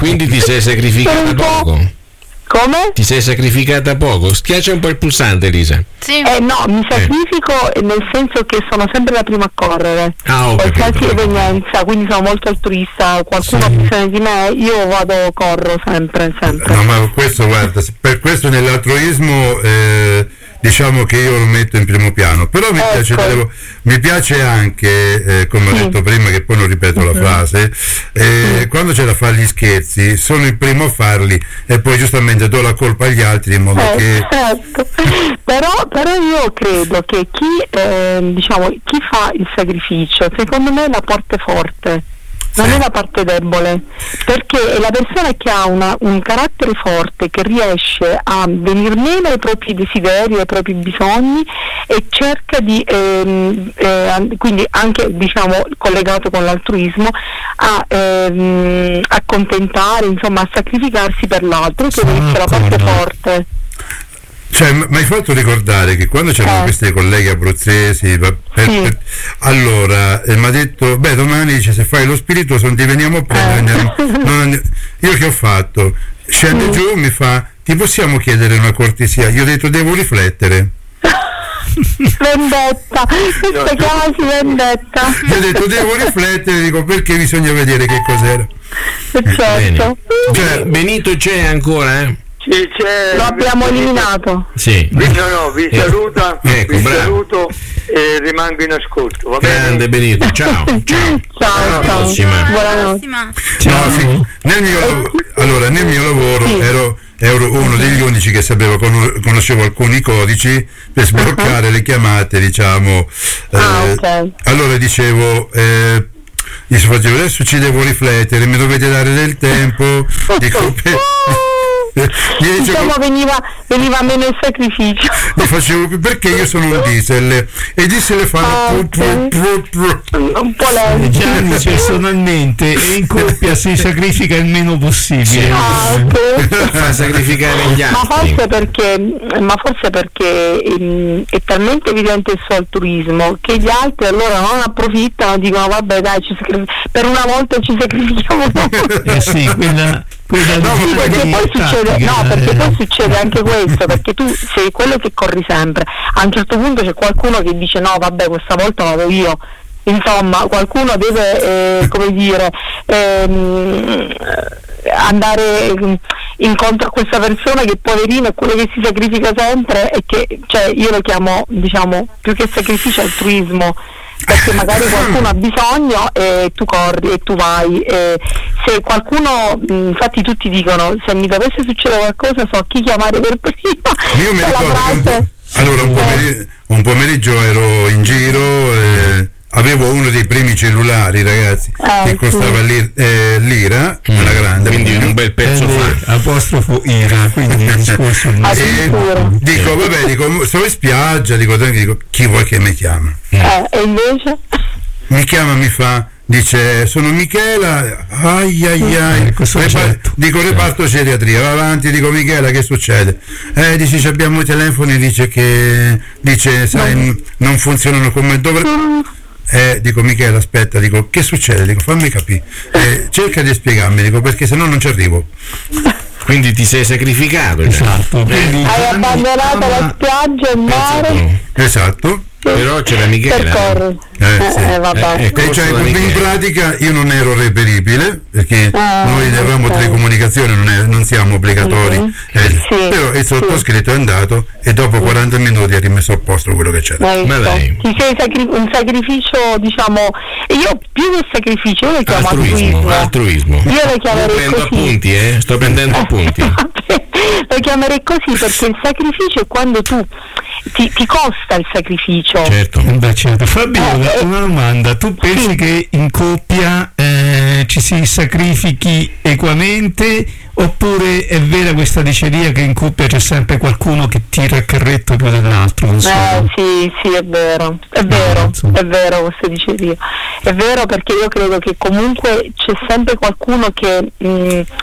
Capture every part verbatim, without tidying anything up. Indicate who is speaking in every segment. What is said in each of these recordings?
Speaker 1: Quindi ti sei sacrificata poco?
Speaker 2: Come?
Speaker 1: Ti sei sacrificata poco? Schiaccia un po' il pulsante, Elisa.
Speaker 2: Sì. Eh no, mi sacrifico eh. nel senso che sono sempre la prima a correre.
Speaker 1: Ah, ho
Speaker 2: qualsiasi evenienza, quindi sono molto altruista. Qualcuno sì. ha bisogno di me, io vado, corro sempre, sempre.
Speaker 3: No, ma questo, guarda, per questo nell'altruismo eh, diciamo che io lo metto in primo piano, però mi ecco. piace devo, mi piace anche, eh, come ho sì. detto prima, che poi non ripeto uh-huh. la frase, eh, sì. quando c'è da fare gli scherzi sono il primo a farli e poi giustamente do la colpa agli altri in modo
Speaker 2: eh,
Speaker 3: che
Speaker 2: certo. però, però io credo che chi eh, diciamo chi fa il sacrificio secondo me la porta forte, non è la parte debole, perché è la persona che ha una, un carattere forte, che riesce a venir meno ai propri desideri, ai propri bisogni e cerca di ehm, eh, quindi anche diciamo collegato con l'altruismo a ehm, accontentare, insomma a sacrificarsi per l'altro, che deve essere la parte forte.
Speaker 3: Cioè, mi hai fatto ricordare che quando c'erano eh. questi colleghi abruzzesi, per,
Speaker 2: sì.
Speaker 3: per, allora eh, mi ha detto, beh domani dice, se fai lo spirito non ti veniamo a prendere. Eh. Non, io che ho fatto? Scende mm. giù, mi fa, ti possiamo chiedere una cortesia? Io ho detto, devo riflettere.
Speaker 2: Vendetta, questa chiamasi vendetta.
Speaker 3: Io ho detto, devo riflettere, dico, perché bisogna vedere che cos'era.
Speaker 2: Certo.
Speaker 1: Cioè, Benito c'è ancora, eh?
Speaker 4: Sì, c'è,
Speaker 2: lo abbiamo vi, eliminato.
Speaker 1: Sì.
Speaker 4: Vi, no, no, vi saluta,
Speaker 1: ecco,
Speaker 4: vi
Speaker 1: bravo.
Speaker 4: saluto e rimango in ascolto. Va
Speaker 1: Grande
Speaker 4: bene?
Speaker 1: Benito, ciao. Ciao.
Speaker 2: Ciao, ciao.
Speaker 1: Buonanotte.
Speaker 3: Ciao. No, sì. Nel mio, allora, nel mio lavoro sì. ero, ero uno degli unici che sapeva, conoscevo alcuni codici per sbloccare uh-huh. le chiamate, diciamo.
Speaker 2: Ah,
Speaker 3: eh,
Speaker 2: okay.
Speaker 3: Allora dicevo, eh, dicevo, adesso ci devo riflettere, mi dovete dare del tempo. Dico, per,
Speaker 2: diciamo veniva, veniva meno il sacrificio.
Speaker 3: Mi facevo, perché io sono un diesel e i diesel fanno
Speaker 2: ah, okay. pru, pru, pru. un po' lento.
Speaker 5: Gianni personalmente in coppia si sacrifica il meno possibile.
Speaker 2: Ah, okay.
Speaker 1: Fa sacrificare gli altri.
Speaker 2: Ma forse perché, ma forse perché ehm, è talmente evidente il suo altruismo che gli altri allora non approfittano, dicono vabbè dai, ci sacri- per una volta ci sacrifichiamo noi.
Speaker 5: Eh sì, quella, quella
Speaker 2: no, sì, perché poi succede, no, perché poi succede anche questo, perché tu sei quello che corri sempre, a un certo punto c'è qualcuno che dice no vabbè questa volta vado io, insomma qualcuno deve eh, come dire ehm, andare incontro a questa persona che poverino è quello che si sacrifica sempre e che, cioè io lo chiamo diciamo più che sacrificio altruismo, perché magari qualcuno ha bisogno e tu corri e tu vai e se qualcuno, infatti tutti dicono se mi dovesse succedere qualcosa so chi chiamare per prima.
Speaker 3: Io mi ricordo che allora un pomeriggio, un pomeriggio ero in giro e avevo uno dei primi cellulari, ragazzi, eh, che costava sì. l'ira, eh, l'ira mm. alla grande,
Speaker 1: quindi un bel pezzo fa
Speaker 5: apostrofo ira, quindi il discorso
Speaker 3: e dico vabbè, dico sto in spiaggia, dico, dico chi vuoi che mi chiama?
Speaker 2: Eh, e invece?
Speaker 3: Mi chiama, mi fa, dice sono Michela, ai ai ai,
Speaker 5: ecco,
Speaker 3: Repar- dico reparto geriatria, va avanti, dico Michela che succede? Eh dice abbiamo i telefoni, dice che dice sai no. non funzionano come dovrebbero. Eh, dico Michela aspetta, dico che succede? Dico fammi capire, eh, cerca di spiegarmi, dico perché sennò non ci arrivo.
Speaker 1: Quindi ti sei sacrificato,
Speaker 5: esatto.
Speaker 2: Quindi, hai abbandonato la spiaggia e il mare.
Speaker 3: Esatto.
Speaker 1: Però c'era Michela.
Speaker 3: Eh, sì.
Speaker 2: eh, vabbè.
Speaker 3: Eh, e cioè, in pratica io non ero reperibile perché ah, noi avevamo okay. telecomunicazione, non, è, non siamo obbligatori, mm-hmm. eh,
Speaker 2: sì,
Speaker 3: però il sottoscritto sì. è andato e dopo quaranta minuti ha rimesso a posto quello che c'era.
Speaker 2: Ma dai. Ti sei sacri- un sacrificio, diciamo, io più che sacrificio io lo chiamo altruismo.
Speaker 1: altruismo.
Speaker 2: Io lo chiamerei
Speaker 1: prendo
Speaker 2: così.
Speaker 1: appunti, eh? Sto prendendo appunti.
Speaker 2: Lo chiamerei così perché il sacrificio è quando tu ti, ti costa il sacrificio.
Speaker 1: Certo.
Speaker 5: Beh, certo. Fabio,
Speaker 2: eh,
Speaker 5: una domanda, tu pensi sì. che in coppia eh, ci si sacrifichi equamente oppure è vera questa diceria che in coppia c'è sempre qualcuno che tira il carretto più dell'altro? Non so.
Speaker 2: Eh sì, sì, è vero, è vero, no, è vero questa diceria, è vero perché io credo che comunque c'è sempre qualcuno che mh,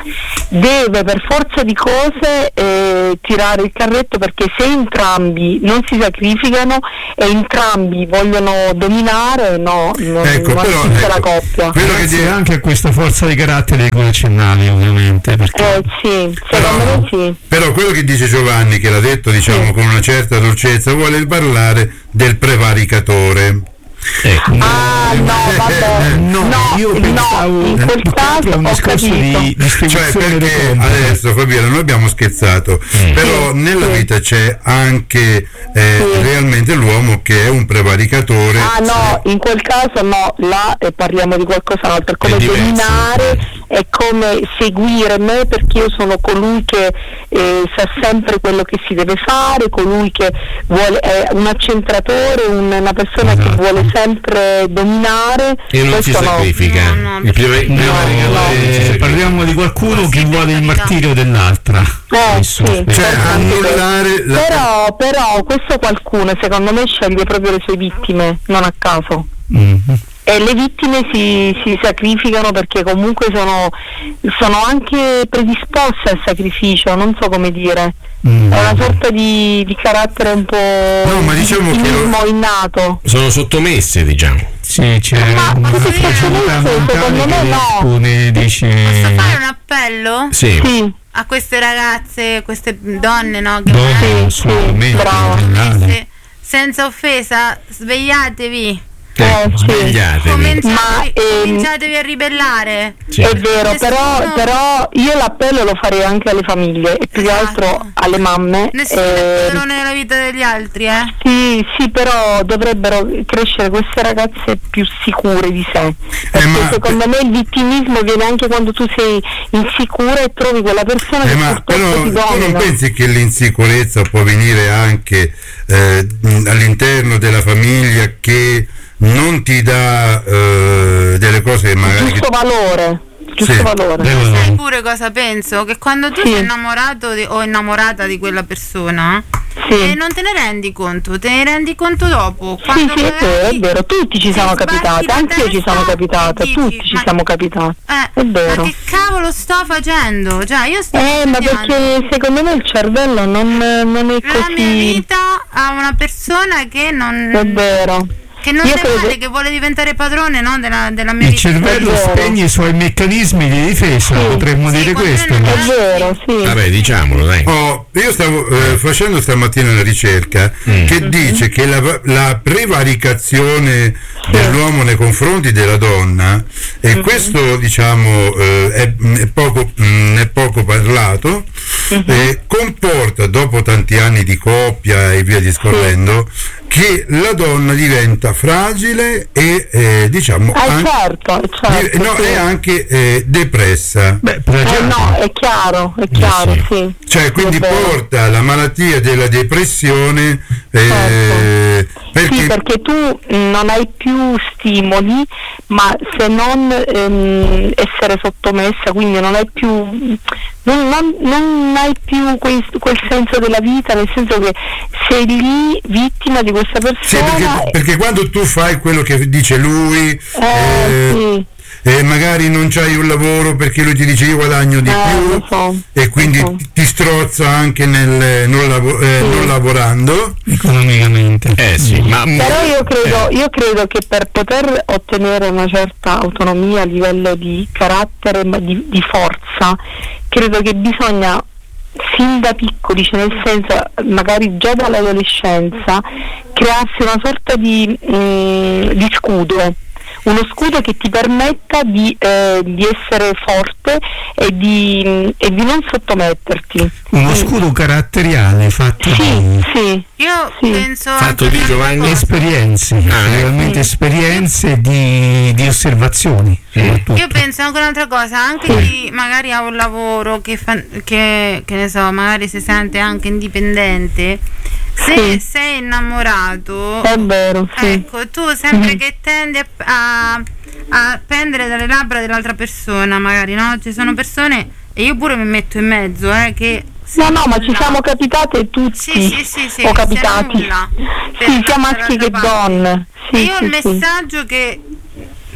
Speaker 2: deve per forza di cose eh, tirare il carretto, perché se entrambi non si sacrificano e entrambi vogliono dominare, no, non,
Speaker 3: ecco,
Speaker 2: non
Speaker 3: però,
Speaker 2: esiste
Speaker 3: ecco,
Speaker 2: la coppia.
Speaker 3: quello che
Speaker 5: Grazie
Speaker 3: dice-
Speaker 5: anche a questa forza di carattere di cui accennavi, ovviamente, perché
Speaker 2: Eh, sì, secondo
Speaker 3: Però,
Speaker 2: me sì.
Speaker 3: però quello che dice Giovanni, che l'ha detto diciamo
Speaker 2: Sì.
Speaker 3: con una certa dolcezza, vuole parlare del prevaricatore.
Speaker 1: Ecco.
Speaker 2: Ah no, vabbè,
Speaker 5: no,
Speaker 2: no,
Speaker 5: io
Speaker 2: no,
Speaker 5: pensavo
Speaker 2: in quel
Speaker 5: più che altro a
Speaker 2: caso
Speaker 5: un
Speaker 2: ho
Speaker 5: discorso
Speaker 2: capito.
Speaker 5: di
Speaker 3: Cioè,
Speaker 5: distribuzione delle
Speaker 3: perché
Speaker 5: compere.
Speaker 3: adesso Fabiana, noi abbiamo scherzato,
Speaker 1: Mm.
Speaker 3: però nella
Speaker 2: sì.
Speaker 3: vita c'è anche eh,
Speaker 2: Sì.
Speaker 3: realmente l'uomo che è un prevaricatore.
Speaker 2: Ah no, in quel caso no, là eh, parliamo di qualcos'altro, è come
Speaker 1: È diverso.
Speaker 2: dominare, è come seguire me, perché io sono colui che eh, sa sempre quello che si deve fare, colui che vuole, è un accentratore, un- una persona che
Speaker 5: Esatto.
Speaker 2: vuole sempre dominare.
Speaker 1: E non si
Speaker 2: Questo no.
Speaker 1: sacrifica.
Speaker 6: No, no.
Speaker 1: Il prima- il
Speaker 5: No,
Speaker 1: prevaricatore
Speaker 2: no.
Speaker 1: non si
Speaker 5: eh,
Speaker 1: sacrifica.
Speaker 5: parliamo di qualcuno che
Speaker 6: Sì,
Speaker 5: vuole il
Speaker 6: per carità.
Speaker 5: martirio dell'altra.
Speaker 2: Eh,
Speaker 5: Questo,
Speaker 2: sì.
Speaker 5: per-
Speaker 3: Cioè,
Speaker 2: Anche
Speaker 3: annullare la...
Speaker 2: Però, però questo qualcuno secondo me sceglie proprio le sue vittime, non a caso.
Speaker 5: Mhm.
Speaker 2: E le vittime si, si sacrificano perché comunque sono, sono anche predisposte al sacrificio, non so come dire.
Speaker 5: Mm.
Speaker 2: È una sorta di, di carattere un po'
Speaker 3: No, ma
Speaker 2: di
Speaker 3: diciamo che
Speaker 2: vittimismo innato.
Speaker 1: Sono sottomesse, diciamo.
Speaker 5: Sì, c'è
Speaker 2: Ma
Speaker 5: una
Speaker 2: questo
Speaker 5: fragilità
Speaker 2: secondo
Speaker 5: mentale
Speaker 2: me
Speaker 5: che le
Speaker 2: no.
Speaker 5: espone, dice...
Speaker 6: Posso fare un appello
Speaker 1: Sì.
Speaker 2: Sì,
Speaker 6: a queste ragazze, queste donne, no? Che
Speaker 5: Donne,
Speaker 6: magari
Speaker 5: assolutamente,
Speaker 2: brava.
Speaker 5: generale.
Speaker 6: se- senza offesa, svegliatevi.
Speaker 2: eh, sì.
Speaker 1: Svegliatevi.
Speaker 6: Cominciatevi,
Speaker 2: Ma, ehm,
Speaker 6: cominciatevi a ribellare.
Speaker 1: Sì.
Speaker 2: È vero, però,
Speaker 6: Nessuno-
Speaker 2: però io l'appello lo farei anche alle famiglie e più che
Speaker 6: Esatto.
Speaker 2: altro alle mamme.
Speaker 6: Nessuno
Speaker 2: eh,
Speaker 6: è padrone della vita degli altri, eh?
Speaker 2: Sì, sì, però dovrebbero crescere queste ragazze più sicure di sé. Perché
Speaker 3: ma-
Speaker 2: secondo me il vittimismo viene anche quando tu sei insicura e trovi quella persona
Speaker 3: Eh,
Speaker 2: che
Speaker 3: ma
Speaker 2: purtroppo
Speaker 3: però
Speaker 2: ti
Speaker 3: tu non
Speaker 2: domina.
Speaker 3: pensi che l'insicurezza può venire anche eh, mh, all'interno della famiglia che non ti dà eh, delle cose
Speaker 2: Il
Speaker 3: magari
Speaker 2: giusto
Speaker 3: che...
Speaker 2: valore, il giusto
Speaker 3: Sì.
Speaker 2: valore.
Speaker 5: Devo-
Speaker 6: Sai pure cosa penso? Che quando tu
Speaker 2: Sì.
Speaker 6: sei innamorato di- o innamorata di quella persona,
Speaker 2: Sì.
Speaker 6: eh, non te ne rendi conto, te ne rendi conto dopo.
Speaker 2: Sì,
Speaker 6: Quando
Speaker 2: sì, è vero, è
Speaker 6: magari
Speaker 2: vero, tutti ci
Speaker 6: ti
Speaker 2: siamo
Speaker 6: sbatti
Speaker 2: capitate,
Speaker 6: la
Speaker 2: anche io ci
Speaker 6: testa
Speaker 2: sono
Speaker 6: e
Speaker 2: capitate,
Speaker 6: dici,
Speaker 2: tutti ci
Speaker 6: ma-
Speaker 2: siamo capitati.
Speaker 6: Eh,
Speaker 2: È vero.
Speaker 6: ma che cavolo sto facendo? Cioè, io sto
Speaker 2: Eh, ma
Speaker 6: consegnando
Speaker 2: perché secondo me il cervello non, non è
Speaker 6: la mia
Speaker 2: così.
Speaker 6: vita a una persona che non,
Speaker 2: È vero.
Speaker 6: che non
Speaker 2: Io
Speaker 6: ne
Speaker 2: credo-
Speaker 6: vale, che vuole diventare padrone, no, della, della mia
Speaker 5: Il
Speaker 6: vita.
Speaker 5: cervello
Speaker 2: È vero.
Speaker 5: spegne i suoi meccanismi di difesa,
Speaker 2: Sì.
Speaker 5: potremmo
Speaker 6: Sì,
Speaker 5: dire
Speaker 6: quando
Speaker 5: questo.
Speaker 6: non
Speaker 5: no?
Speaker 2: È vero, sì.
Speaker 1: Vabbè, diciamolo, dai.
Speaker 3: Oh, io stavo eh, facendo stamattina una ricerca
Speaker 1: Mm.
Speaker 3: che dice che la, la prevaricazione dell'uomo nei confronti della donna, e questo diciamo eh, è, è poco, mh, è poco parlato, eh, comporta dopo tanti anni di coppia e via discorrendo che la donna diventa fragile e eh, diciamo
Speaker 2: Eh
Speaker 3: anche,
Speaker 2: certo, certo.
Speaker 3: no,
Speaker 2: sì.
Speaker 3: è anche eh, depressa.
Speaker 5: Beh,
Speaker 2: Eh,
Speaker 5: plagiato.
Speaker 2: no, è chiaro, è chiaro,
Speaker 1: sì.
Speaker 2: sì.
Speaker 3: Cioè, quindi
Speaker 2: È vero.
Speaker 3: porta alla malattia della depressione eh,
Speaker 2: Certo.
Speaker 3: perché,
Speaker 2: Sì, perché tu non hai più stimoli, ma se non ehm, essere sottomessa, quindi non hai più non, non- non hai più quel, quel senso della vita, nel senso che sei lì vittima di questa
Speaker 3: sì,
Speaker 2: persona.
Speaker 3: perché, perché quando tu fai quello che dice lui
Speaker 2: eh,
Speaker 3: eh,
Speaker 2: sì.
Speaker 3: e magari non c'hai un lavoro perché lui ti dice io guadagno di
Speaker 2: Eh,
Speaker 3: più
Speaker 2: lo so,
Speaker 3: e quindi
Speaker 2: lo so.
Speaker 3: ti strozza anche nel non, lavo- eh, non lavorando.
Speaker 5: Economicamente.
Speaker 1: Eh sì, ma...
Speaker 2: Però io credo, io credo che per poter ottenere una certa autonomia a livello di carattere, ma di, di forza, credo che bisogna fin da piccoli, cioè nel senso magari già dall'adolescenza, crearsi una sorta di, mm, di scudo. Uno scudo che ti permetta di, eh, di essere forte e di, e di non sottometterti.
Speaker 5: Uno scudo caratteriale fatto
Speaker 2: Sì,
Speaker 5: di
Speaker 2: sì.
Speaker 6: Io
Speaker 2: Sì.
Speaker 6: penso
Speaker 1: Fatto
Speaker 6: anche
Speaker 1: di
Speaker 6: una
Speaker 1: Giovanni
Speaker 6: cosa.
Speaker 5: esperienze,
Speaker 1: Ah,
Speaker 5: realmente
Speaker 2: sì.
Speaker 5: esperienze di, di osservazioni. soprattutto.
Speaker 6: Io penso anche un'altra cosa, anche chi magari ha un lavoro che, fa, che, che ne so, magari si sente anche indipendente, se
Speaker 2: Sì.
Speaker 6: sei innamorato,
Speaker 2: È vero, sì.
Speaker 6: ecco, tu sempre
Speaker 2: Mhm.
Speaker 6: che tendi a, a, a pendere dalle labbra dell'altra persona, magari, no? Ci sono persone, e io pure mi metto in mezzo, eh, che
Speaker 2: No, no, ma ci
Speaker 6: nulla.
Speaker 2: siamo capitate tutti,
Speaker 6: Sì, sì, sì, sì,
Speaker 2: o
Speaker 6: che
Speaker 2: capitati,
Speaker 6: sia nulla per
Speaker 2: sì, sia
Speaker 6: fare
Speaker 2: maschi che
Speaker 6: dall'altra parte.
Speaker 2: donne.
Speaker 6: E
Speaker 2: Sì,
Speaker 6: io
Speaker 2: sì,
Speaker 6: il
Speaker 2: sì.
Speaker 6: messaggio che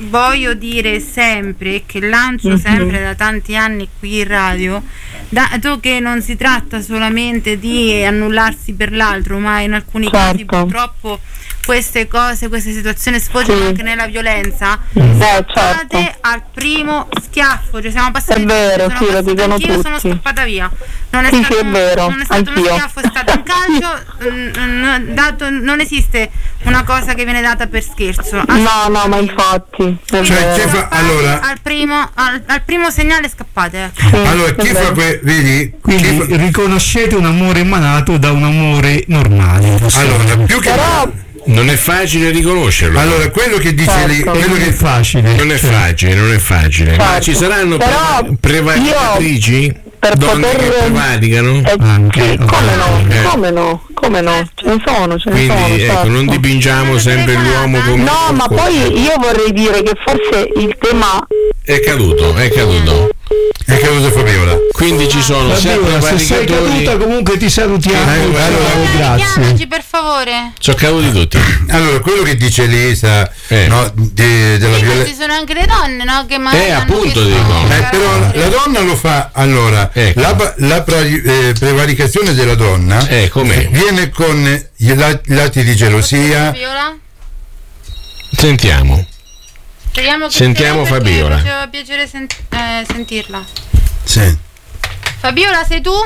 Speaker 6: voglio dire sempre, che lancio
Speaker 2: Mhm.
Speaker 6: sempre da tanti anni qui in radio, dato che non si tratta solamente di annullarsi per l'altro, ma in alcuni casi
Speaker 2: Certo.
Speaker 6: purtroppo queste cose, queste situazioni sfociano
Speaker 2: Sì.
Speaker 6: anche nella violenza.
Speaker 2: Eh,
Speaker 6: Scappate
Speaker 2: certo.
Speaker 6: al primo schiaffo, cioè siamo passati
Speaker 2: È vero,
Speaker 6: sono
Speaker 2: sì, lo
Speaker 6: passata
Speaker 2: dicono
Speaker 6: anch'io, sono
Speaker 2: tutti.
Speaker 6: scappata via. Non è
Speaker 2: Sì,
Speaker 6: stato,
Speaker 2: sì, è vero,
Speaker 6: non è stato uno
Speaker 2: anch'io.
Speaker 6: schiaffo, è stato un calcio. mm, mm, dato, non esiste una cosa che viene data per scherzo.
Speaker 2: No, no, ma infatti. È
Speaker 6: Quindi
Speaker 3: Cioè,
Speaker 2: vero.
Speaker 3: chi fa-
Speaker 6: scappate
Speaker 3: allora-
Speaker 6: al primo, al, al primo segnale scappate.
Speaker 2: Sì,
Speaker 3: Allora,
Speaker 2: è
Speaker 3: chi fa
Speaker 2: vero.
Speaker 3: que- vedi?
Speaker 5: Quindi
Speaker 3: Chi fa-
Speaker 5: riconoscete un amore emanato da un amore normale.
Speaker 3: allora, più che
Speaker 2: Però
Speaker 1: Non è facile riconoscerlo.
Speaker 3: allora, quello che dice
Speaker 2: Certo.
Speaker 3: lì,
Speaker 5: E
Speaker 3: quello
Speaker 5: non è
Speaker 3: che
Speaker 5: facile.
Speaker 1: non è
Speaker 5: cioè.
Speaker 1: facile, non è facile. Ma
Speaker 2: Certo.
Speaker 1: ci saranno
Speaker 2: Però
Speaker 1: preva- prevaricatrici?
Speaker 2: per
Speaker 1: Donne
Speaker 2: poter-
Speaker 1: che prevaricano?
Speaker 2: Eh,
Speaker 5: Anche,
Speaker 2: sì, come no,
Speaker 1: Eh.
Speaker 2: come no, come no, ce ne sono, ce ne sono.
Speaker 1: Quindi ecco,
Speaker 2: certo.
Speaker 1: non dipingiamo sempre l'uomo come
Speaker 2: No, ma poi io vorrei dire che forse il tema
Speaker 1: è caduto, è caduto.
Speaker 3: è caduto Fabiola.
Speaker 1: Quindi ci sono sia
Speaker 5: Fabiola, se sei
Speaker 1: prevaricatori.
Speaker 5: caduta comunque ti salutiamo.
Speaker 3: Eh,
Speaker 5: Ciao,
Speaker 3: allora,
Speaker 5: grazie.
Speaker 6: Chiamaci per favore.
Speaker 1: Sono caduti tutti.
Speaker 3: Allora, quello che dice Elisa,
Speaker 1: Eh.
Speaker 3: no, di- della
Speaker 6: Sì, ma ci
Speaker 3: violenza.
Speaker 6: sono anche le donne, no? Che magari
Speaker 1: Eh,
Speaker 6: hanno
Speaker 1: appunto
Speaker 6: questo
Speaker 1: dico.
Speaker 3: Eh, però la, la donna lo fa, allora,
Speaker 1: Ecco.
Speaker 3: la, la pra- eh, prevaricazione della donna
Speaker 1: Eh, com'è?
Speaker 3: viene con gli la- lati di gelosia.
Speaker 6: Fabiola?
Speaker 1: Sentiamo.
Speaker 6: Speriamo che
Speaker 1: Sentiamo
Speaker 6: sia lei, perché
Speaker 1: Fabiola.
Speaker 6: Mi faceva piacere sent- eh, sentirla.
Speaker 3: Sì.
Speaker 6: Fabiola, sei tu?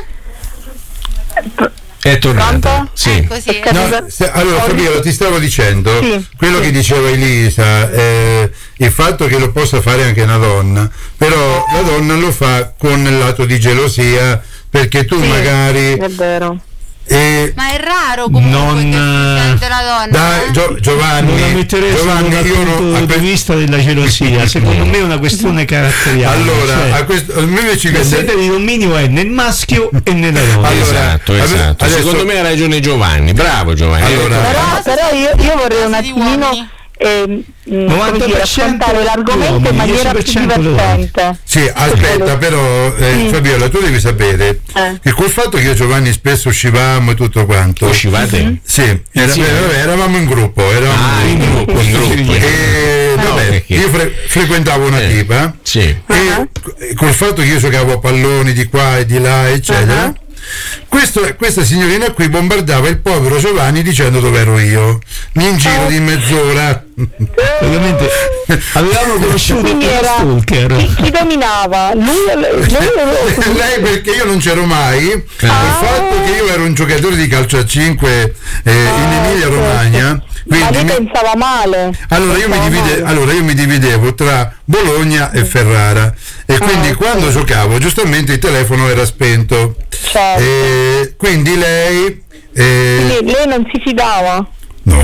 Speaker 1: È tornata.
Speaker 2: Pronto?
Speaker 1: Sì.
Speaker 6: Ecco, sì.
Speaker 2: Perché-
Speaker 3: No, se- allora Fabiola, ti stavo dicendo
Speaker 2: Sì,
Speaker 3: quello
Speaker 2: sì.
Speaker 3: che diceva Elisa, eh, il fatto che lo possa fare anche una donna, però la donna lo fa con il lato di gelosia, perché tu
Speaker 2: Sì,
Speaker 3: magari
Speaker 2: è vero.
Speaker 3: eh,
Speaker 6: Ma è raro comunque
Speaker 5: Non,
Speaker 6: che si sente la donna.
Speaker 3: dai,
Speaker 6: eh?
Speaker 3: Gio- Giovanni,
Speaker 5: Non la metterei
Speaker 3: Giovanni,
Speaker 5: dal
Speaker 3: io
Speaker 5: punto
Speaker 3: non, a
Speaker 5: di
Speaker 3: que-
Speaker 5: vista della gelosia, secondo me è una questione caratteriale.
Speaker 3: allora,
Speaker 5: cioè,
Speaker 3: a questo, a me invece
Speaker 5: la sede di dominio è nel maschio e nella donna.
Speaker 3: Allora,
Speaker 1: Esatto,
Speaker 3: ade-
Speaker 1: esatto.
Speaker 3: adesso-
Speaker 1: Secondo me ha ragione Giovanni. Bravo Giovanni.
Speaker 3: Allora-
Speaker 2: Però, però io, io vorrei un
Speaker 6: Cosa di
Speaker 2: attimino
Speaker 6: uomini?
Speaker 2: ehm, mh,
Speaker 5: novanta
Speaker 2: come dire,
Speaker 5: per cento
Speaker 2: affrontare l'argomento
Speaker 5: uomini,
Speaker 2: in maniera
Speaker 5: dieci
Speaker 2: più
Speaker 5: per cento
Speaker 2: divertente.
Speaker 3: Sì, aspetta, però eh,
Speaker 2: Sì.
Speaker 3: Fabiola, tu devi sapere
Speaker 2: Eh.
Speaker 3: che col fatto che io e Giovanni spesso uscivamo e tutto quanto,
Speaker 1: Uscivate?
Speaker 3: sì, era-
Speaker 1: Sì.
Speaker 3: vabbè, eravamo in gruppo, eravamo
Speaker 1: Ah, in gruppo, in gruppo.
Speaker 3: e vabbè,
Speaker 1: perché?
Speaker 3: io fre- frequentavo una
Speaker 1: Eh.
Speaker 3: tipa
Speaker 1: Sì.
Speaker 3: e c- col fatto che io giocavo a palloni di qua e di là, eccetera.
Speaker 2: Uh-huh.
Speaker 3: Questo- questa signorina qui bombardava il povero Giovanni dicendo dove ero io, in giro di mezz'ora.
Speaker 5: Praticamente avevamo conosciuto
Speaker 2: Quindi
Speaker 5: uno
Speaker 2: era
Speaker 5: stalker.
Speaker 2: chi, chi dominava? Lui o lei? Lui o-
Speaker 3: Lei perché io non c'ero mai, il fatto che io ero un giocatore di calcio a cinque eh, in Emilia Romagna,
Speaker 2: Ma
Speaker 3: quindi
Speaker 2: lei
Speaker 3: mi-
Speaker 2: pensava male.
Speaker 3: allora, io mi
Speaker 2: Pensava
Speaker 3: divide-
Speaker 2: male.
Speaker 3: allora io mi dividevo tra Bologna e Ferrara e quindi
Speaker 2: Ah, ok.
Speaker 3: quando giocavo giustamente il telefono era spento.
Speaker 2: Certo.
Speaker 3: E quindi lei eh,
Speaker 2: Quindi lei non si fidava.
Speaker 3: no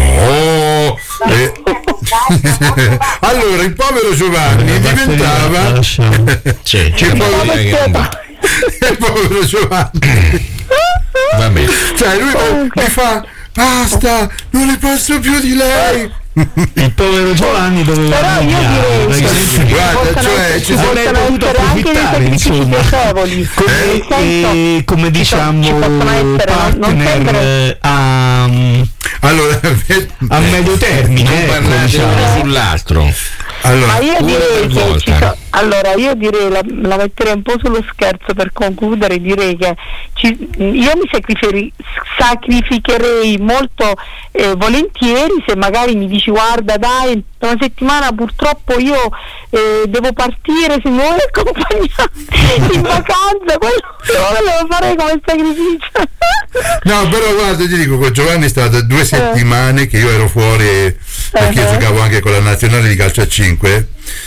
Speaker 3: eh, allora il povero Giovanni
Speaker 5: La
Speaker 3: diventava
Speaker 5: lasciamo.
Speaker 1: Sì, c'è
Speaker 3: Che
Speaker 1: un po'
Speaker 3: poi-
Speaker 1: di dire che non va.
Speaker 3: il povero Giovanni
Speaker 1: Va bene.
Speaker 3: cioè lui mi fa basta, non ne posso più di lei.
Speaker 5: Il povero Giovanni doveva
Speaker 2: Però io
Speaker 5: arrabbiare,
Speaker 2: direi che
Speaker 5: praticamente.
Speaker 3: Guarda,
Speaker 2: possono
Speaker 3: cioè,
Speaker 2: essere-
Speaker 3: ci
Speaker 2: ci
Speaker 3: sono-
Speaker 2: possono
Speaker 5: avrei dovuto
Speaker 2: essere anche dei
Speaker 5: approfittare,
Speaker 2: sacrifici
Speaker 5: insomma.
Speaker 2: piacevoli.
Speaker 5: Come,
Speaker 2: Nel senso,
Speaker 5: eh, come
Speaker 2: ci so-
Speaker 5: diciamo
Speaker 2: ci possono essere, non- non
Speaker 5: partner
Speaker 2: sempre-
Speaker 5: eh, a,
Speaker 3: Allora,
Speaker 5: a medio termine,
Speaker 1: Non
Speaker 5: ecco,
Speaker 1: parlate
Speaker 5: diciamo.
Speaker 1: uno sull'altro.
Speaker 3: allora
Speaker 2: Ma io
Speaker 1: Una
Speaker 2: direi
Speaker 1: per
Speaker 2: che ci
Speaker 1: volta.
Speaker 2: so- allora io direi la, la metterei un po' sullo scherzo per concludere, direi che ci- io mi sacrificherei, sacrificherei molto eh, volentieri se magari mi dici guarda dai tra una settimana purtroppo io eh, devo partire, se mi vuoi accompagnare in vacanza, quello lo devo fare come sacrificio.
Speaker 3: no, però guarda, ti dico, con Giovanni è stato due settimane che io ero fuori perché io
Speaker 2: Uh-huh.
Speaker 3: giocavo anche con la nazionale di calcio a cinque.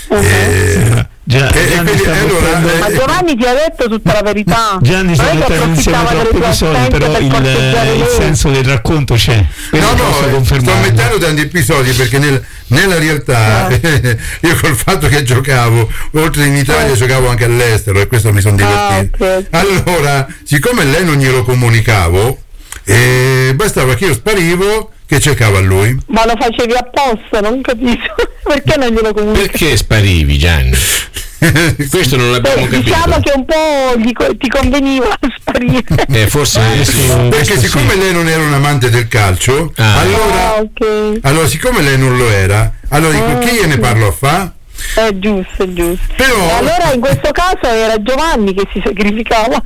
Speaker 3: E,
Speaker 5: Già,
Speaker 3: e- e
Speaker 5: Gianni
Speaker 3: quindi,
Speaker 5: sta
Speaker 3: allora,
Speaker 5: portando-
Speaker 2: Ma
Speaker 3: eh,
Speaker 2: Giovanni ti ha detto tutta la verità.
Speaker 5: Gianni sta
Speaker 2: Non è che
Speaker 5: mettendo insieme
Speaker 2: approfittava
Speaker 5: troppi
Speaker 2: delle tue
Speaker 5: episodi,
Speaker 2: assenze
Speaker 5: però
Speaker 2: per
Speaker 5: il,
Speaker 2: corteggiare
Speaker 5: il
Speaker 2: lei.
Speaker 5: senso del racconto c'è. Quello
Speaker 3: no,
Speaker 5: posso
Speaker 3: no, sto
Speaker 5: confermarlo.
Speaker 3: mettendo tanti episodi perché nel- nella realtà io col fatto che giocavo, oltre in Italia giocavo anche all'estero e questo mi sono divertito.
Speaker 2: Ah, ok.
Speaker 3: Allora, siccome lei non glielo comunicavo, eh, bastava che io sparivo, che cercava lui?
Speaker 2: Ma lo facevi apposta, non capisco. Perché non glielo comunichi?
Speaker 1: Perché sparivi, Gianni? Questo non l'abbiamo
Speaker 2: Beh,
Speaker 1: capito.
Speaker 2: diciamo che un po' gli co- ti conveniva sparire.
Speaker 1: Eh, forse sì.
Speaker 3: Perché siccome lei non era un amante del calcio,
Speaker 1: Ah.
Speaker 3: allora,
Speaker 2: Ah, ok.
Speaker 3: allora siccome lei non lo era, allora dico,
Speaker 2: Ah,
Speaker 3: chi gliene
Speaker 2: sì.
Speaker 3: parlo a fa?
Speaker 2: È giusto, è giusto.
Speaker 3: Però-
Speaker 2: E allora in questo caso era Giovanni che si sacrificava.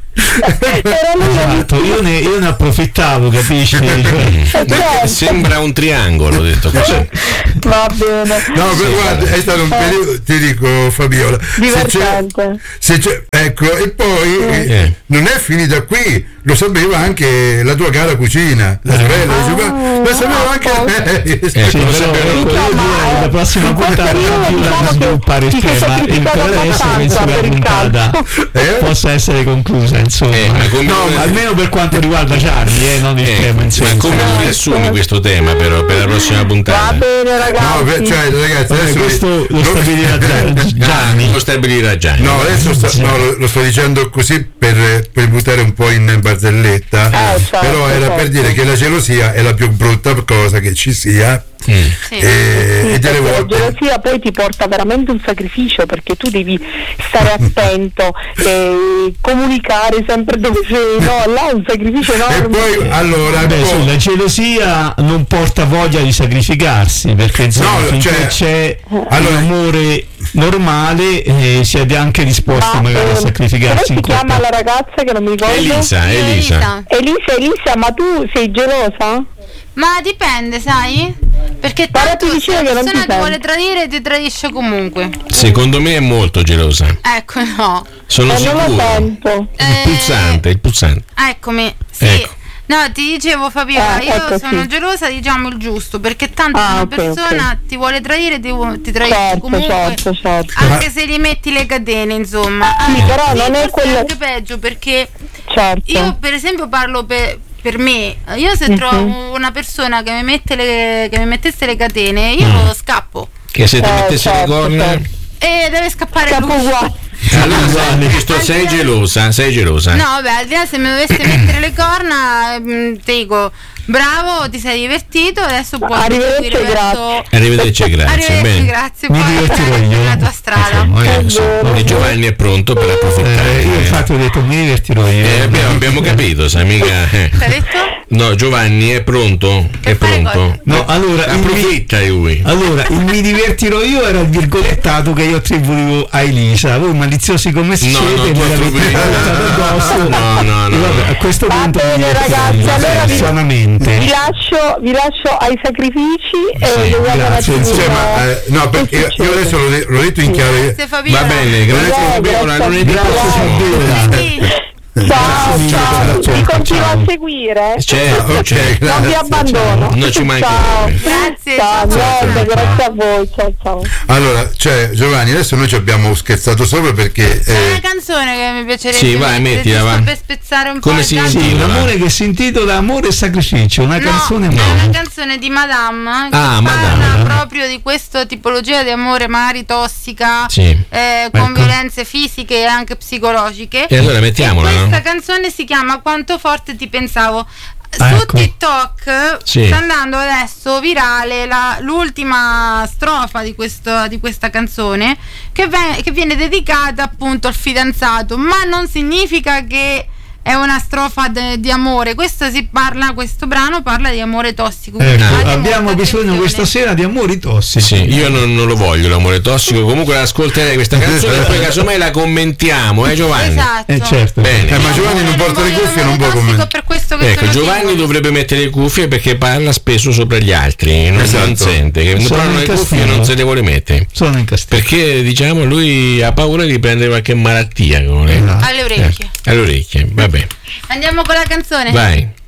Speaker 2: Era lui che-
Speaker 5: Esatto, io ne, io ne approfittavo, capisci? Cioè,
Speaker 2: Eh, certo.
Speaker 1: Sembra un triangolo, ho detto così.
Speaker 2: Va bene.
Speaker 3: No, però guarda, è stato un periodo, ti dico Fabiola, se c'è,
Speaker 2: Divertente.
Speaker 3: se c'è- ecco, e poi eh,
Speaker 1: Eh.
Speaker 3: non è finita qui, lo sapeva anche la tua cara cucina, la sorella, diceva,
Speaker 2: Ah,
Speaker 3: lo sapeva anche lei.
Speaker 1: Eh,
Speaker 5: sì,
Speaker 1: lo
Speaker 5: però
Speaker 1: sapeva
Speaker 5: ecco,
Speaker 1: tutto.
Speaker 5: io direi la prossima
Speaker 2: in questo
Speaker 5: puntata
Speaker 2: periodo
Speaker 5: più
Speaker 2: diciamo
Speaker 5: da
Speaker 2: che
Speaker 5: sviluppare il
Speaker 2: ti sei
Speaker 5: tema, il
Speaker 2: sacrificato
Speaker 5: per adesso
Speaker 2: abbastanza
Speaker 5: penso che la
Speaker 2: per il
Speaker 5: puntata
Speaker 2: calcio.
Speaker 3: Eh?
Speaker 5: possa essere conclusa, insomma.
Speaker 1: Eh, ma come-
Speaker 5: no, ma almeno per quanto riguarda Gianni, eh, non il
Speaker 1: Eh,
Speaker 5: tema, insomma.
Speaker 1: ma come lo riassumi questo tema però per la prossima
Speaker 2: Va
Speaker 1: puntata?
Speaker 2: bene ragazzi.
Speaker 3: No, beh, cioè ragazzi,
Speaker 5: Vabbè,
Speaker 3: adesso
Speaker 5: questo lo
Speaker 3: non-
Speaker 5: stabilirà Gianni.
Speaker 1: Gianni, lo stabilirà Gianni.
Speaker 3: No, adesso sta- no, lo, lo sto dicendo così per, per buttare un po' in barzelletta,
Speaker 2: Eh, certo,
Speaker 3: però era
Speaker 2: certo.
Speaker 3: per dire che la gelosia è la più brutta cosa che ci sia.
Speaker 1: Mm.
Speaker 6: Sì.
Speaker 3: E,
Speaker 2: Sì,
Speaker 3: e delle
Speaker 2: perché la
Speaker 3: volte
Speaker 2: gelosia poi ti porta veramente un sacrificio, perché tu devi stare attento, eh, comunicare sempre dove sei, no, là è un sacrificio
Speaker 3: e
Speaker 2: enorme.
Speaker 3: poi allora
Speaker 5: Beh,
Speaker 3: boh,
Speaker 5: sì, la gelosia non porta voglia di sacrificarsi, perché insomma
Speaker 3: No,
Speaker 5: finché
Speaker 3: cioè,
Speaker 5: c'è
Speaker 3: allora-
Speaker 5: un amore normale eh, si è anche disposto
Speaker 2: Ma,
Speaker 5: magari a
Speaker 2: ehm,
Speaker 5: sacrificarsi
Speaker 2: come
Speaker 5: in
Speaker 2: si chiama
Speaker 5: coppia.
Speaker 2: la ragazza che non mi ricordo?
Speaker 1: Elisa, Elisa.
Speaker 2: Elisa, Elisa, ma tu sei gelosa?
Speaker 6: Ma dipende, sai? Perché
Speaker 2: Parlati
Speaker 6: tanto se
Speaker 2: vicino
Speaker 6: la
Speaker 2: che non
Speaker 6: persona
Speaker 2: ti
Speaker 6: ti vuole
Speaker 2: sento.
Speaker 6: tradire, ti tradisce comunque.
Speaker 1: Secondo me è molto gelosa.
Speaker 6: Ecco, no.
Speaker 1: Sono
Speaker 2: Eh, non lo
Speaker 1: sicuro.
Speaker 2: sento.
Speaker 1: Il
Speaker 6: Eh,
Speaker 1: pulsante, il pulsante.
Speaker 6: Eccomi, sì.
Speaker 1: Ecco.
Speaker 6: No, ti dicevo Fabiola,
Speaker 2: Eh,
Speaker 6: io
Speaker 2: ecco,
Speaker 6: sono
Speaker 2: sì.
Speaker 6: gelosa, diciamo il giusto, perché tanto
Speaker 2: Ah,
Speaker 6: se una
Speaker 2: ok,
Speaker 6: persona ti vuole tradire, ti, vu- ti tradisce
Speaker 2: Certo,
Speaker 6: comunque,
Speaker 2: certo, certo.
Speaker 6: anche se gli metti le catene, insomma.
Speaker 2: Sì,
Speaker 6: Ah,
Speaker 2: però
Speaker 6: sì,
Speaker 2: non è
Speaker 6: forse
Speaker 2: quello-
Speaker 6: anche peggio, perché
Speaker 2: Certo.
Speaker 6: io per esempio parlo per, per me, io se
Speaker 2: Mhm.
Speaker 6: trovo una persona che mi mette le, che mi mettesse le catene, io
Speaker 1: Mm.
Speaker 6: scappo.
Speaker 1: Che se ti
Speaker 2: Eh,
Speaker 1: mettesse le
Speaker 2: certo,
Speaker 1: corna.
Speaker 2: certo.
Speaker 6: E deve scappare
Speaker 2: Scappo
Speaker 6: lui.
Speaker 2: uguale.
Speaker 1: Allora sei, questo- sei gelosa, sei gelosa.
Speaker 6: No, vabbè, al di là se mi dovesse mettere le corna, mm, ti dico, bravo, ti sei divertito, adesso puoi
Speaker 2: Arrivederci,
Speaker 6: proseguire verso-
Speaker 2: grazie.
Speaker 1: Arrivederci e grazie.
Speaker 6: Arrivederci,
Speaker 1: Bene.
Speaker 6: grazie,
Speaker 5: Mi
Speaker 6: poi
Speaker 5: divertirò
Speaker 6: vai
Speaker 5: io.
Speaker 6: nella tua strada.
Speaker 1: Insomma, eh,
Speaker 2: È
Speaker 1: insomma.
Speaker 2: vero.
Speaker 1: E Giovanni è pronto per approfittare.
Speaker 5: Eh, io infatti ho detto mi divertirò io.
Speaker 1: Eh, abbiamo, abbiamo capito, sai mica. eh.
Speaker 6: T'ha detto?
Speaker 1: No, Giovanni è pronto? È
Speaker 6: Per fare
Speaker 1: pronto?
Speaker 6: cosa?
Speaker 5: No, allora il mi,
Speaker 1: Approfitta lui.
Speaker 5: allora, il mi divertirò io era il virgolettato che io attribuivo a Elisa. Voi maliziosi come siete,
Speaker 1: No, no, tu
Speaker 5: me l'avete
Speaker 1: attribuisci-
Speaker 5: buttato addosso.
Speaker 1: No, no, no.
Speaker 5: E vabbè, a questo
Speaker 2: Va
Speaker 5: punto
Speaker 2: bene,
Speaker 5: mi divertirò
Speaker 2: ragazzi,
Speaker 5: io,
Speaker 2: allora vi-
Speaker 5: sanamente.
Speaker 2: Vi lascio, vi lascio ai sacrifici e vediamo un
Speaker 5: grazie,
Speaker 2: attimo
Speaker 3: cioè, ma, eh, no, perché io, io adesso l'ho, de- l'ho detto in chiaro.
Speaker 6: Grazie Fabiola.
Speaker 1: Va bene, grazie
Speaker 2: Grazie,
Speaker 1: Fabiola,
Speaker 2: grazie.
Speaker 1: lunedì
Speaker 5: Grazie,
Speaker 1: prossimo.
Speaker 5: Fabiola.
Speaker 6: Sì.
Speaker 2: Ciao,
Speaker 5: mille,
Speaker 2: ciao,
Speaker 5: ciao,
Speaker 2: vi continuo
Speaker 5: ciao.
Speaker 2: a seguire.
Speaker 1: Certo,
Speaker 3: Ok,
Speaker 1: certo.
Speaker 2: Non vi
Speaker 3: grazie.
Speaker 2: abbandono.
Speaker 1: Non ci manca.
Speaker 2: Ciao.
Speaker 6: Grazie,
Speaker 2: Ciao,
Speaker 6: ciao,
Speaker 2: niente,
Speaker 6: ciao.
Speaker 2: grazie a voi. Ciao, ciao.
Speaker 3: Allora, cioè, Giovanni, adesso noi ci abbiamo scherzato sopra perché
Speaker 6: C'è
Speaker 3: eh,
Speaker 6: una canzone che mi piacerebbe
Speaker 1: Sì, vai,
Speaker 6: mettere,
Speaker 1: mettila,
Speaker 6: giusto
Speaker 1: va.
Speaker 6: per spezzare un
Speaker 1: Come
Speaker 6: po'
Speaker 1: si
Speaker 6: il
Speaker 1: intitola?
Speaker 5: Sì, un amore che si intitola Amore e sacrificio, una
Speaker 6: No,
Speaker 5: canzone
Speaker 6: è
Speaker 5: no.
Speaker 6: una canzone di Madame che
Speaker 1: Ah,
Speaker 6: parla
Speaker 1: Madame.
Speaker 6: proprio di questa tipologia di amore magari tossica,
Speaker 1: Sì.
Speaker 6: eh, con
Speaker 5: Ecco.
Speaker 6: violenze fisiche e anche psicologiche.
Speaker 1: E allora mettiamola,
Speaker 6: E questa
Speaker 1: no?
Speaker 6: canzone si chiama Quanto forte ti pensavo.
Speaker 5: Ah,
Speaker 6: Su
Speaker 5: ecco.
Speaker 6: TikTok
Speaker 1: Sì.
Speaker 6: sta andando adesso virale la- l'ultima strofa di, questo, di questa canzone che, ve- che viene dedicata appunto al fidanzato, ma non significa che è una strofa de- di amore. Questo si parla, questo brano parla di amore tossico. quindi
Speaker 5: Ecco,
Speaker 6: fate
Speaker 5: abbiamo
Speaker 6: molta
Speaker 5: bisogno
Speaker 6: attenzione.
Speaker 5: questa sera di amori tossici.
Speaker 1: Sì, io non, non lo voglio l'amore tossico, comunque ascolterei questa canzone e poi casomai la commentiamo, eh Giovanni?
Speaker 6: Esatto.
Speaker 5: Eh, certo.
Speaker 1: Bene.
Speaker 3: eh, ma Giovanni non porta le
Speaker 6: Voglio
Speaker 3: cuffie, non può
Speaker 6: l'amore tossico,
Speaker 3: commentare.
Speaker 6: per questo che
Speaker 1: Ecco,
Speaker 6: te lo
Speaker 1: Giovanni
Speaker 6: dico.
Speaker 1: dovrebbe mettere le cuffie perché parla spesso sopra gli altri, non,
Speaker 3: Esatto.
Speaker 1: non sente, che
Speaker 5: Sono
Speaker 1: però le
Speaker 5: in
Speaker 1: cuffie
Speaker 5: castigo.
Speaker 1: non se le vuole mettere.
Speaker 5: Sono in castello.
Speaker 1: Perché diciamo lui ha paura di prendere qualche malattia con le,
Speaker 5: Esatto.
Speaker 6: Alle orecchie.
Speaker 1: alle orecchie. Vabbè,
Speaker 6: Andiamo con la canzone.
Speaker 1: vai.